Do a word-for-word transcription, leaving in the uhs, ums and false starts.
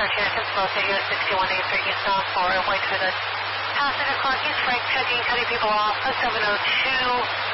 Searching at Smoking, U S sixty-one eighty-three eastbound for wait for the passenger car. He's Frank checking, cutting people off. seven oh two